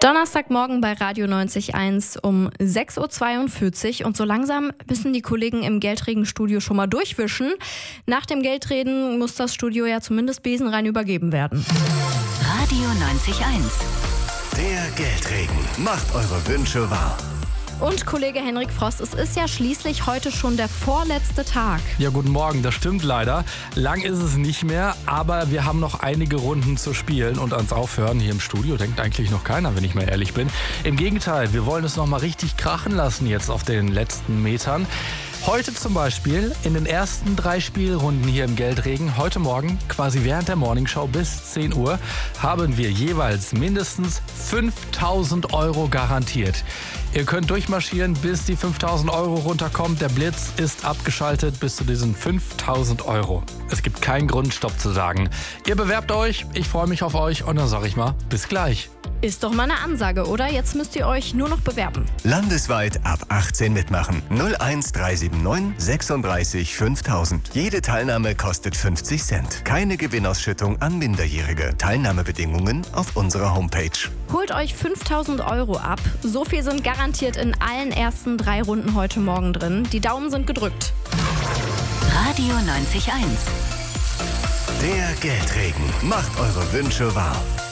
Donnerstagmorgen bei Radio 90.1 um 6.42 Uhr und so langsam müssen die Kollegen im Geldregenstudio schon mal durchwischen. Nach dem Geldreden muss das Studio ja zumindest besenrein übergeben werden. Radio 90.1. Der Geldregen macht eure Wünsche wahr. Und Kollege Henrik Frost, es ist ja schließlich heute schon der vorletzte Tag. Ja, guten Morgen, das stimmt leider. Lang ist es nicht mehr, aber wir haben noch einige Runden zu spielen und ans Aufhören hier im Studio denkt eigentlich noch keiner, wenn ich mal ehrlich bin. Im Gegenteil, wir wollen es noch mal richtig krachen lassen jetzt auf den letzten Metern. Heute zum Beispiel in den ersten 3 Spielrunden hier im Geldregen, heute Morgen, quasi während der Morningshow bis 10 Uhr, haben wir jeweils mindestens 5.000 Euro garantiert. Ihr könnt durchmarschieren, bis die 5.000 Euro runterkommt. Der Blitz ist abgeschaltet bis zu diesen 5.000 Euro. Es gibt keinen Grund, Stopp zu sagen. Ihr bewerbt euch, ich freue mich auf euch und dann sage ich mal, bis gleich. Ist doch mal eine Ansage, oder? Jetzt müsst ihr euch nur noch bewerben. Landesweit ab 18 mitmachen. 01379 36 5000. Jede Teilnahme kostet 50 Cent. Keine Gewinnausschüttung an Minderjährige. Teilnahmebedingungen auf unserer Homepage. Holt euch 5.000 Euro ab. So viel sind garantiert in allen ersten 3 Runden heute Morgen drin. Die Daumen sind gedrückt. Radio 90.1. Der Geldregen macht eure Wünsche wahr.